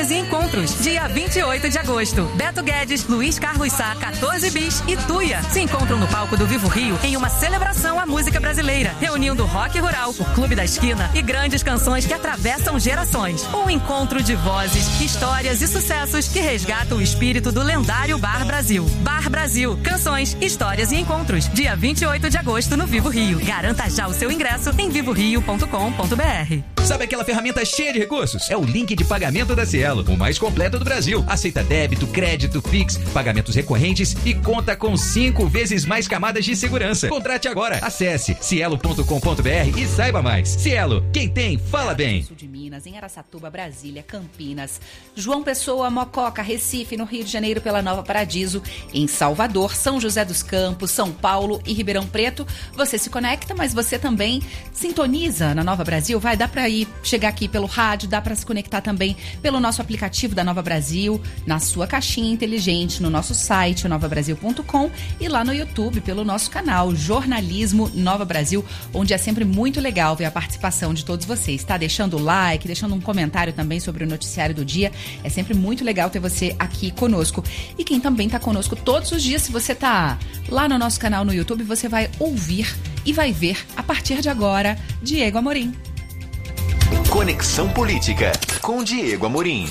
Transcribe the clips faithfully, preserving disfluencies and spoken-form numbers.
Histórias e Encontros, dia vinte e oito de agosto. Beto Guedes, Luiz Carlos Sá, quatorze bis e Tuia se encontram no palco do Vivo Rio em uma celebração à música brasileira, reunindo rock rural, o Clube da Esquina e grandes canções que atravessam gerações. Um encontro de vozes, histórias e sucessos que resgata o espírito do lendário Bar Brasil. Bar Brasil, canções, histórias e encontros, dia vinte e oito de agosto no Vivo Rio. Garanta já o seu ingresso em vivo rio ponto com ponto b r. Sabe aquela ferramenta cheia de recursos? É o link de pagamento da Cielo, o mais completo do Brasil. Aceita débito, crédito, Pix, pagamentos recorrentes e conta com cinco vezes mais camadas de segurança. Contrate agora. Acesse cielo ponto com ponto b r e saiba mais. Cielo, quem tem, fala bem. Sul de Minas, em Araçatuba, Brasília, Campinas, João Pessoa, Mococa, Recife, no Rio de Janeiro pela Nova Paradiso, em Salvador, São José dos Campos, São Paulo e Ribeirão Preto. Você se conecta, mas você também sintoniza na Nova Brasil. Vai dar para ir chegar aqui pelo rádio, dá para se conectar também pelo nosso aplicativo da Nova Brasil, na sua caixinha inteligente, no nosso site, nova brasil ponto com, e lá no YouTube, pelo nosso canal Jornalismo Nova Brasil, onde é sempre muito legal ver a participação de todos vocês, tá? Deixando o like, deixando um comentário também sobre o noticiário do dia. É sempre muito legal ter você aqui conosco. E quem também tá conosco todos os dias, se você tá lá no nosso canal no YouTube, você vai ouvir e vai ver, a partir de agora, Diego Amorim. Conexão Política, com Diego Amorim.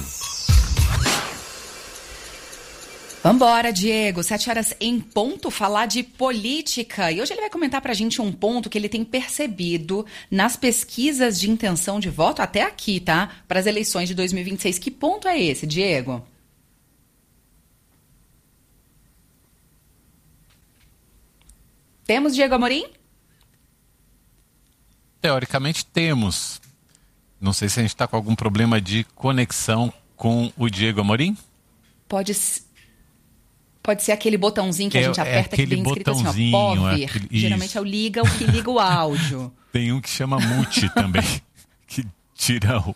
Vambora, Diego. Sete horas em ponto, falar de política. E hoje ele vai comentar pra gente um ponto que ele tem percebido nas pesquisas de intenção de voto, até aqui, tá? Para as eleições de dois mil e vinte e seis. Que ponto é esse, Diego? Temos Diego Amorim? Teoricamente temos. Não sei se a gente está com algum problema de conexão com o Diego Amorim. Pode ser. Pode ser aquele botãozinho que é, a gente aperta, é que vem escrito assim, ó, pode vir. Aquele, Geralmente é o liga, o que liga o áudio. Tem um que chama mute também, que tira o...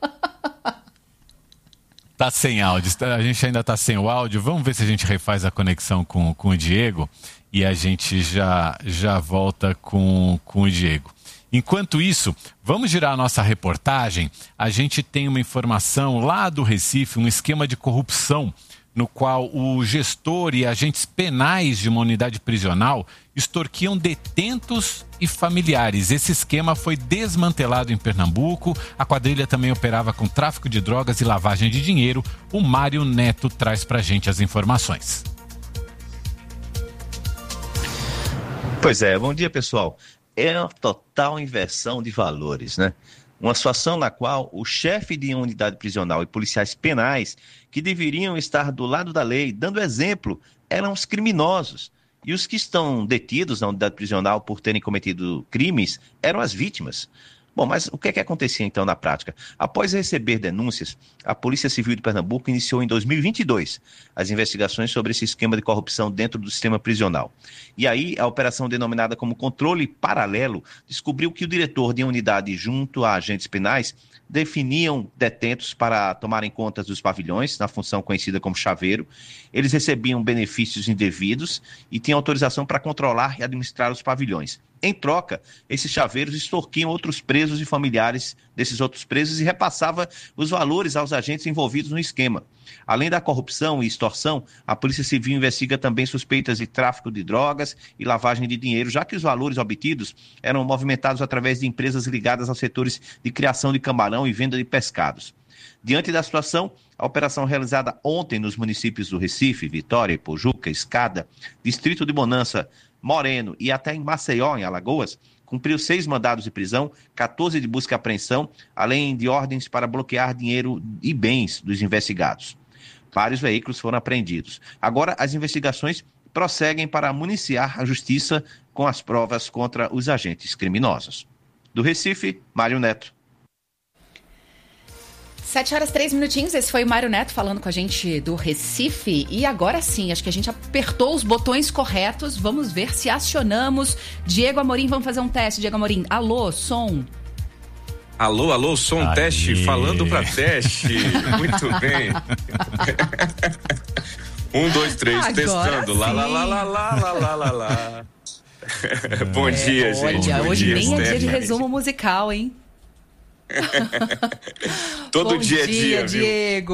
Tá sem áudio, a gente ainda tá sem o áudio. Vamos ver se a gente refaz a conexão com, com o Diego e a gente já, já volta com, com o Diego. Enquanto isso, vamos girar a nossa reportagem. A gente tem uma informação lá do Recife, um esquema de corrupção no qual o gestor e agentes penais de uma unidade prisional extorquiam detentos e familiares. Esse esquema foi desmantelado em Pernambuco. A quadrilha também operava com tráfico de drogas e lavagem de dinheiro. O Mário Neto traz pra gente as informações. Pois é, bom dia, pessoal. É uma total inversão de valores, né? Uma situação na qual o chefe de uma unidade prisional e policiais penais, que deveriam estar do lado da lei, dando exemplo, eram os criminosos. E os que estão detidos na unidade prisional por terem cometido crimes eram as vítimas. Bom, mas o que é que acontecia então na prática? Após receber denúncias, a Polícia Civil de Pernambuco iniciou em dois mil e vinte e dois as investigações sobre esse esquema de corrupção dentro do sistema prisional. E aí, a operação denominada como controle paralelo descobriu que o diretor de uma unidade junto a agentes penais definiam detentos para tomarem conta dos pavilhões, na função conhecida como chaveiro. Eles recebiam benefícios indevidos e tinham autorização para controlar e administrar os pavilhões. Em troca, esses chaveiros extorquiam outros presos e familiares desses outros presos e repassava os valores aos agentes envolvidos no esquema. Além da corrupção e extorsão, a Polícia Civil investiga também suspeitas de tráfico de drogas e lavagem de dinheiro, já que os valores obtidos eram movimentados através de empresas ligadas aos setores de criação de camarão e venda de pescados. Diante da situação, a operação realizada ontem nos municípios do Recife, Vitória, Pojuca, Escada, Distrito de Bonança, Moreno e até em Maceió, em Alagoas, cumpriu seis mandados de prisão, quatorze de busca e apreensão, além de ordens para bloquear dinheiro e bens dos investigados. Vários veículos foram apreendidos. Agora, as investigações prosseguem para municiar a justiça com as provas contra os agentes criminosos. Do Recife, Mário Neto. Sete horas, três minutinhos, esse foi o Mário Neto falando com a gente do Recife. E agora sim, acho que a gente apertou os botões corretos. Vamos ver se acionamos. Diego Amorim, vamos fazer um teste. Diego Amorim, alô, som. Alô, alô, som, Aê. teste, falando pra teste. Muito bem. Um, dois, três, agora testando. Sim. Lá, lá, lá, lá, lá, lá, lá, lá, lá. Bom dia, é, gente. Olha, Bom hoje dia, nem Stephanie. é dia de resumo musical, hein? Todo Bom dia é dia, dia, viu? Diego.